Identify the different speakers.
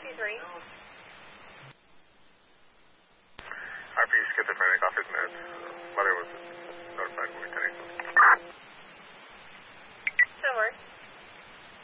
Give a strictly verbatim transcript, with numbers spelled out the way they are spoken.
Speaker 1: fifty-three.
Speaker 2: R P schizophrenic off his meds. Mother was notified when we ten eight.